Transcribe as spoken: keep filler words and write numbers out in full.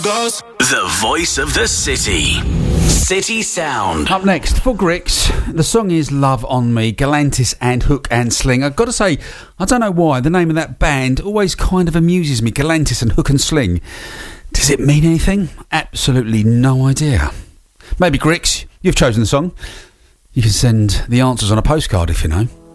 goes. The voice of the city. City Sound. Up next, for Grix, the song is Love on Me, Galantis and Hook and Sling. I've got to say, I don't know why, the name of that band always kind of amuses me, Galantis and Hook and Sling. Does it mean anything? Absolutely no idea. Maybe Grix, you've chosen the song. You can send the answers on a postcard if you know.